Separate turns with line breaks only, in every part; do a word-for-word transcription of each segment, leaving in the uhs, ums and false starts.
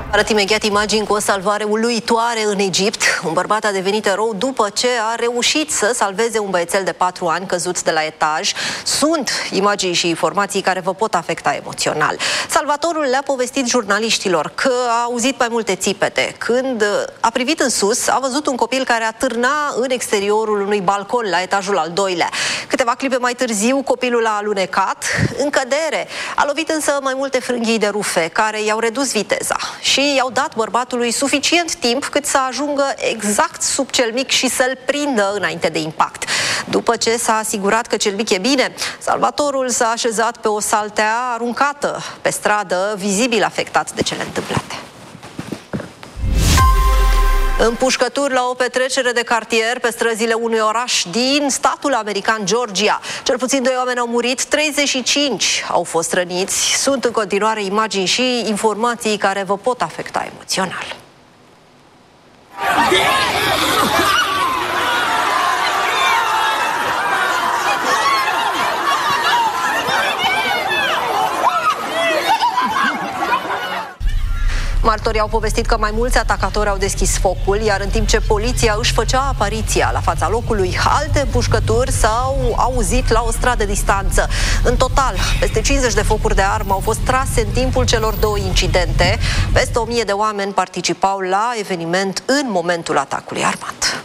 Arăt imediat imagini cu o salvare uluitoare în Egipt. Un bărbat a devenit erou după ce a reușit să salveze un băiețel de patru ani căzut de la etaj. Sunt imagini și informații care vă pot afecta emoțional. Salvatorul le-a povestit jurnaliștilor că a auzit mai multe țipete. Când a privit în sus, a văzut un copil care atârna în exteriorul unui balcon la etajul al doilea. Câteva clipe mai târziu, copilul a alunecat în cădere. A lovit însă mai multe frânghii de rufe care i-au redus viteza și i-au dat bărbatului suficient timp cât să ajungă exact sub cel mic și să-l prindă înainte de impact. După ce s-a asigurat că cel mic e bine, salvatorul s-a așezat pe o saltea aruncată pe stradă, vizibil afectat de cele întâmplate. Împușcături la o petrecere de cartier pe străzile unui oraș din statul american Georgia. Cel puțin doi oameni au murit, treizeci și cinci au fost răniți. Sunt în continuare imagini și informații care vă pot afecta emoțional. Martorii au povestit că mai mulți atacatori au deschis focul, iar în timp ce poliția își făcea apariția la fața locului, alte împușcături s-au auzit la o stradă distanță. În total, peste cincizeci de focuri de armă au fost trase în timpul celor două incidente. Peste o mie de oameni participau la eveniment în momentul atacului armat.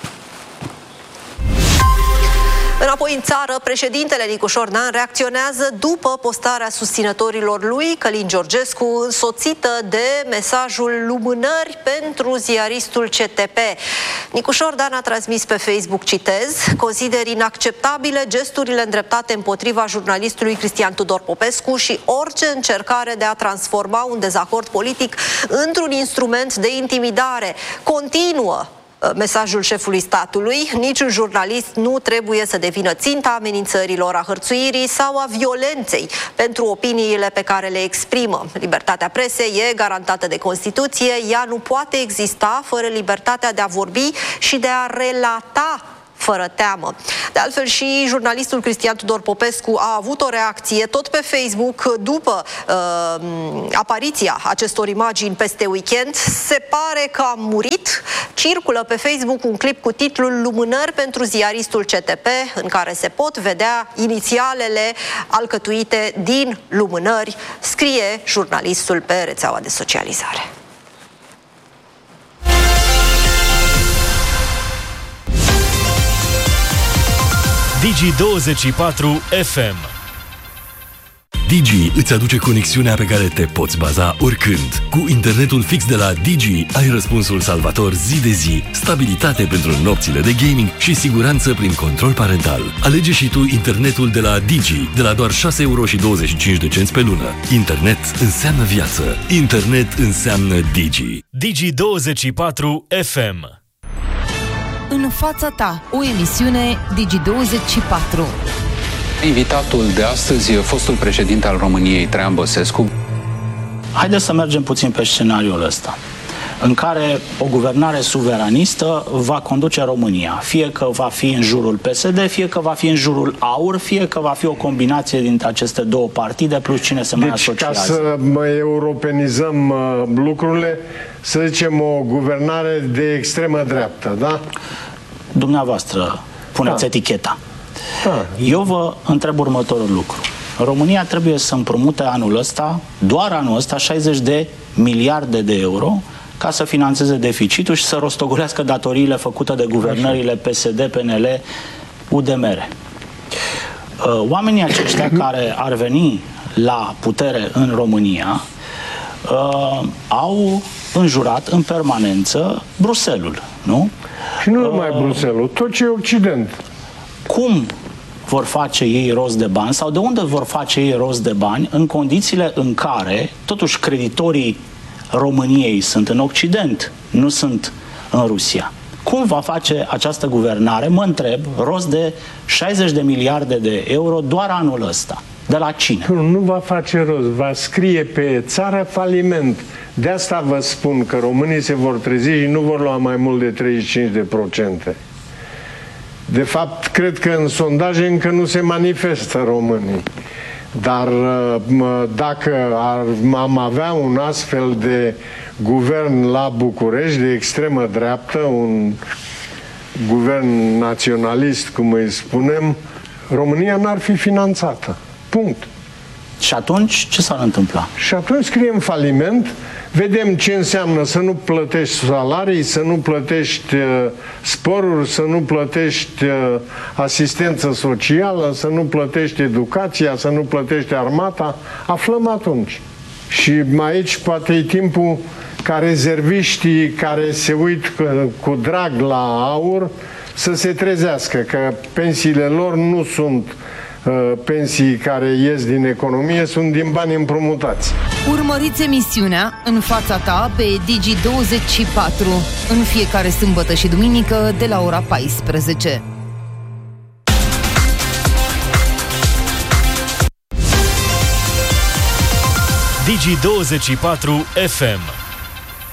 Înapoi în țară, președintele Nicușor Dan reacționează după postarea susținătorilor lui, Călin Georgescu, însoțită de mesajul lumânări pentru ziaristul C T P. Nicușor Dan a transmis pe Facebook, citez, consider inacceptabile gesturile îndreptate împotriva jurnalistului Cristian Tudor Popescu și orice încercare de a transforma un dezacord politic într-un instrument de intimidare. Continuă mesajul șefului statului, niciun jurnalist nu trebuie să devină ținta amenințărilor, a hărțuirii sau a violenței pentru opiniile pe care le exprimă. Libertatea presei e garantată de Constituție, ea nu poate exista fără libertatea de a vorbi și de a relata fără teamă. De altfel, și jurnalistul Cristian Tudor Popescu a avut o reacție tot pe Facebook după uh, apariția acestor imagini peste weekend. Se pare că a murit. Circulă pe Facebook un clip cu titlul Lumânări pentru ziaristul C T P, în care se pot vedea inițialele alcătuite din lumânări, scrie jurnalistul pe rețeaua de socializare.
Digi douăzeci și patru F M.
Digi îți aduce conexiunea pe care te poți baza oricând. Cu internetul fix de la Digi ai răspunsul salvator zi de zi, stabilitate pentru nopțile de gaming și siguranță prin control parental. Alege și tu internetul de la Digi, de la doar șase euro și douăzeci și cinci de cenți pe lună. Internet înseamnă viață. Internet înseamnă Digi.
Digi douăzeci și patru F M.
În fața ta, o emisiune Digi douăzeci și patru.
Invitatul de astăzi e fostul președinte al României, Traian Băsescu.
Haideți să mergem puțin pe scenariul ăsta, în care o guvernare suveranistă va conduce România. Fie că va fi în jurul P S D, fie că va fi în jurul AUR, fie că va fi o combinație dintre aceste două partide, plus cine se mai
deci,
asociază.
Ca să mai europenizăm uh, lucrurile, să zicem o guvernare de extremă dreaptă, da?
Dumneavoastră puneți da. eticheta.
Da.
Eu vă întreb următorul lucru. România trebuie să împrumute anul ăsta, doar anul ăsta, șaizeci de miliarde de euro ca să finanțeze deficitul și să rostogolească datoriile făcute de guvernările P S D, P N L, U D M R. Oamenii aceștia care ar veni la putere în România uh, au înjurat în permanență Bruselul, nu?
Și nu numai uh, Bruselul, tot ce e Occident.
Cum vor face ei rost de bani sau de unde vor face ei rost de bani în condițiile în care totuși creditorii României sunt în Occident, nu sunt în Rusia? Cum va face această guvernare, mă întreb, rost de șaizeci de miliarde de euro doar anul ăsta? De la cine?
Nu, nu va face rost, va scrie pe țară faliment. De asta vă spun că românii se vor trezi și nu vor lua mai mult de treizeci și cinci de procente. De fapt, cred că în sondaje încă nu se manifestă românii. Dar dacă ar, am avea un astfel de guvern la București, de extremă dreaptă, un guvern naționalist, cum îi spunem, România n-ar fi finanțată. Punct.
Și atunci ce s-ar întâmpla?
Și atunci scriem faliment, vedem ce înseamnă să nu plătești salarii, să nu plătești uh, sporuri, să nu plătești uh, asistență socială, să nu plătești educația, să nu plătești armata. Aflăm atunci. Și aici poate e timpul ca rezerviștii care se uit cu, cu drag la aur să se trezească, că pensiile lor nu sunt uh, pensii care ies din economie, sunt din bani împrumutați.
Urmăriți emisiunea În fața ta pe Digi douăzeci și patru în fiecare sâmbătă și duminică de la ora paisprezece.
Digi douăzeci și patru F M